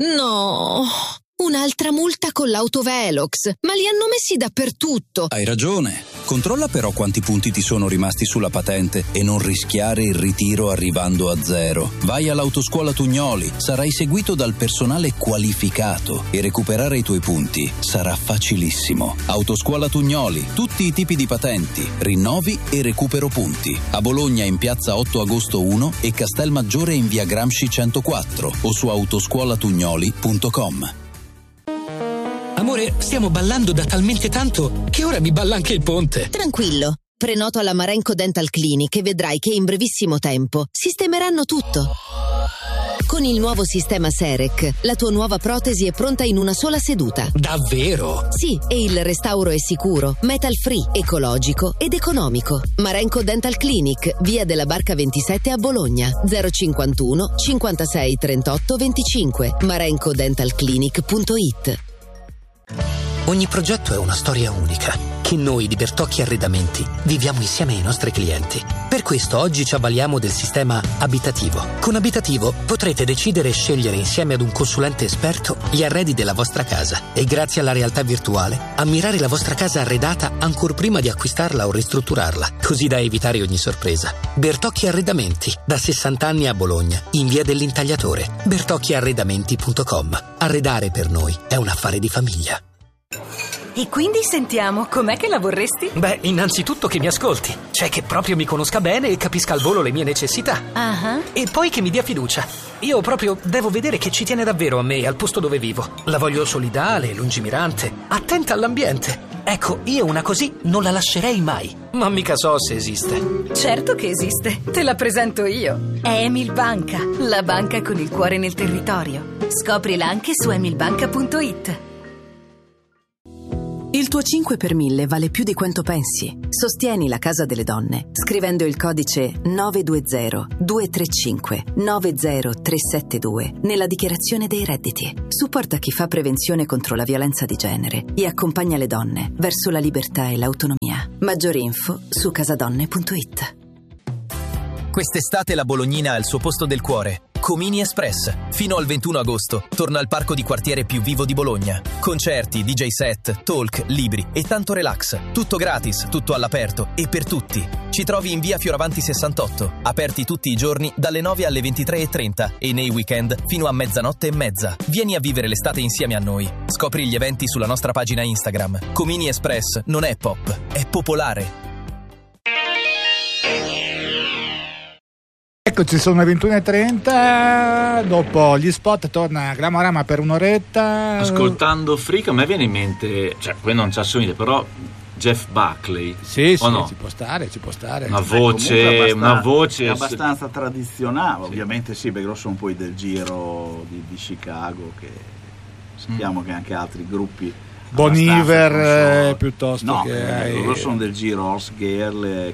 No, un'altra multa con l'autovelox, ma li hanno messi dappertutto. Hai ragione. Controlla però quanti punti ti sono rimasti sulla patente e non rischiare il ritiro arrivando a 0. Vai all'Autoscuola Tugnoli, sarai seguito dal personale qualificato e recuperare i tuoi punti sarà facilissimo. Autoscuola Tugnoli, tutti i tipi di patenti, rinnovi e recupero punti. A Bologna in piazza 8 agosto 1 e Castelmaggiore in via Gramsci 104 o su autoscuolatugnoli.com. Amore, stiamo ballando da talmente tanto che ora mi balla anche il ponte. Tranquillo, prenoto alla Marenco Dental Clinic e vedrai che in brevissimo tempo sistemeranno tutto. Con il nuovo sistema Serec, la tua nuova protesi è pronta in una sola seduta. Davvero? Sì, e il restauro è sicuro, metal free, ecologico ed economico. Marenco Dental Clinic, via della Barca 27 a Bologna, 051 56 38 25, marencodentalclinic.it. Ogni progetto è una storia unica che noi di Bertocchi Arredamenti viviamo insieme ai nostri clienti. Per questo oggi ci avvaliamo del sistema abitativo. Con Abitativo potrete decidere e scegliere insieme ad un consulente esperto gli arredi della vostra casa e grazie alla realtà virtuale ammirare la vostra casa arredata ancor prima di acquistarla o ristrutturarla, così da evitare ogni sorpresa. Bertocchi Arredamenti, da 60 anni a Bologna, in via dell'Intagliatore. bertocchiarredamenti.com. Arredare per noi è un affare di famiglia. E quindi sentiamo, com'è che la vorresti? Beh, innanzitutto che mi ascolti, cioè che proprio mi conosca bene e capisca al volo le mie necessità. E poi che mi dia fiducia. Io proprio devo vedere che ci tiene davvero a me e al posto dove vivo. La voglio solidale, lungimirante, attenta all'ambiente. Ecco, io una così non la lascerei mai. Ma mica so se esiste. Certo che esiste, te la presento io. È Emil Banca, la banca con il cuore nel territorio. Scoprila anche su emilbanca.it. Il tuo 5 per 1000 vale più di quanto pensi. Sostieni la Casa delle Donne scrivendo il codice 920-235-90372 nella dichiarazione dei redditi. Supporta chi fa prevenzione contro la violenza di genere e accompagna le donne verso la libertà e l'autonomia. Maggiori info su casadonne.it. Quest'estate la Bolognina ha il suo posto del cuore. Comini Express. Fino al 21 agosto torna al parco di quartiere più vivo di Bologna. Concerti, DJ set, talk, libri e tanto relax. Tutto gratis, tutto all'aperto e per tutti. Ci trovi in via Fioravanti 68, aperti tutti i giorni dalle 9 alle 23:30 e nei weekend fino a mezzanotte e mezza. Vieni a vivere l'estate insieme a noi. Scopri gli eventi sulla nostra pagina Instagram. Comini Express non è pop, è popolare. Eccoci, sono le 21:30, dopo gli spot torna Glamorama per un'oretta. Ascoltando Freak a me viene in mente, cioè poi non ci assomiglia, però Jeff Buckley. Sì, no? ci può stare. Una voce è abbastanza tradizionale, ovviamente sì, perché loro sono poi del giro di Chicago, che sappiamo che anche altri gruppi Bon Iver piuttosto che loro sono del giro Horse Girl,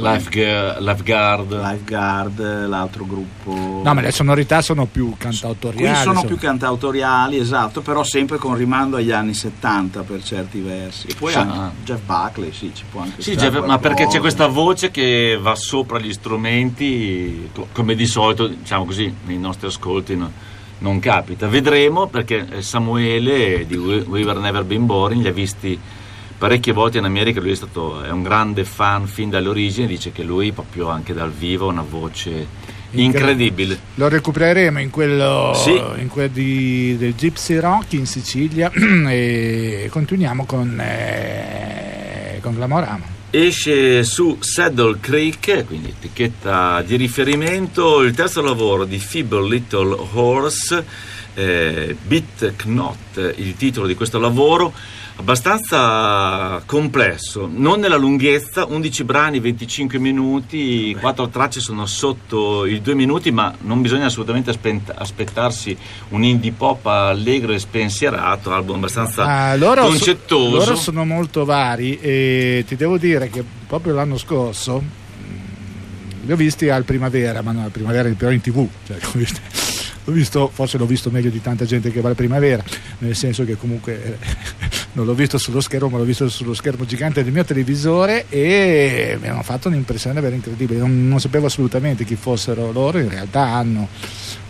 Lifeguard, l'altro gruppo. No, ma le sonorità sono più cantautoriali. Qui sono più cantautoriali, esatto, però sempre con rimando agli anni 70 per certi versi. E poi anche Jeff Buckley, sì, ci può anche Jeff, ma perché c'è questa voce che va sopra gli strumenti, come di solito, diciamo così, nei nostri ascolti non capita. Vedremo, perché Samuele di We Were Never Been Boring li ha visti parecchie volte in America. Lui è un grande fan fin dalle origini, dice che lui proprio anche dal vivo ha una voce incredibile. Lo recupereremo in quello del Gypsy Rock in Sicilia e continuiamo con Glamorama. Esce su Saddle Creek, quindi etichetta di riferimento, il terzo lavoro di Feeble Little Horse, Beat Knot, il titolo di questo lavoro, abbastanza complesso, non nella lunghezza, 11 brani, 25 minuti, 4 tracce sono sotto i 2 minuti, ma non bisogna assolutamente aspettarsi un indie pop allegro e spensierato, album abbastanza concettoso. Loro sono molto vari e ti devo dire che proprio l'anno scorso li ho visti al Primavera, ma non al Primavera però in TV, cioè, forse l'ho visto meglio di tanta gente che va al Primavera, nel senso che comunque non l'ho visto sullo schermo, ma l'ho visto sullo schermo gigante del mio televisore e mi hanno fatto un'impressione vera incredibile. Non sapevo assolutamente chi fossero loro. In realtà hanno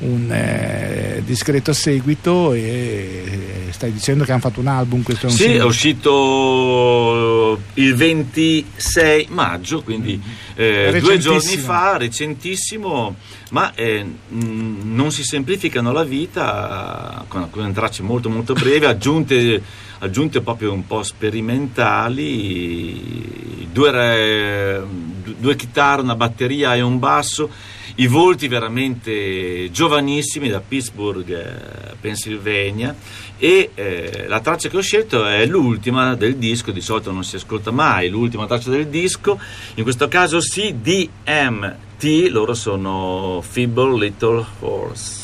un discreto seguito, e stai dicendo che hanno fatto un album, questo è un sì, singolo. è uscito il 26 maggio, quindi 2 giorni fa, recentissimo, ma non si semplificano la vita con tracce molto molto brevi, aggiunte proprio un po' sperimentali, due chitarre, una batteria e un basso, i volti veramente giovanissimi da Pittsburgh, Pennsylvania, e la traccia che ho scelto è l'ultima del disco. Di solito non si ascolta mai l'ultima traccia del disco, in questo caso sì, DMT, loro sono Feeble Little Horse.